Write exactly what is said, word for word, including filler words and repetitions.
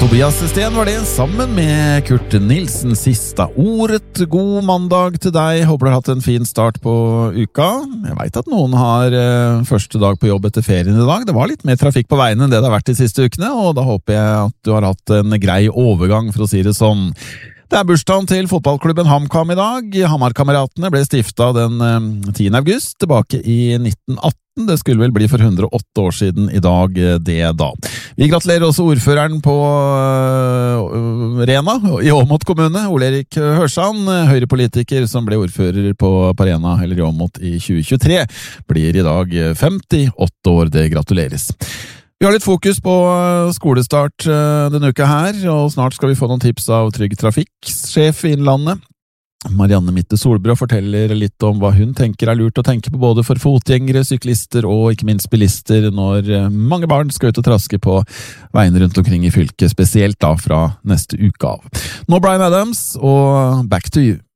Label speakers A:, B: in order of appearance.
A: Tobias Sten var det, sammen med Kurt Nilsen. Sista ordet. God mandag til deg. Håper du har hatt en fin start på uka. Jeg vet at noen har eh, første dag på jobb etter ferien i dag. Det var litt mer trafikk på veien enn det det har vært de siste ukene, og da håper jeg at du har hatt en grei overgang, for å si det sånn. Det er bursdagen til fotballklubben HamKam i dag. Hamar-kameratene ble stiftet den eh, tiende august, tilbake i nitten atten. Det skulle vel bli for hundre og åtte år siden i dag, det da. Vi gratulerer også ordføreren på uh, Rena i Åmot kommune, Ole Erik Hørsan, høyrepolitiker som ble ordfører på, på Rena, eller i Åmot i tjue tjuetre, blir i dag femtiåtte år. Det gratuleres. Vi har litt fokus på skolestart denne uka her, og snart skal vi få noen tips av Trygg Trafikk, sjef i Innlandet. Marianne Mitte Solbrå forteller litt om hva hun tenker er lurt å tenke på både for fotgjengere, syklister og ikke minst bilister når mange barn skal ut og traske på veiene rundt omkring i fylket, spesielt da fra neste uke av. Nå Bryan Adams og Back to You.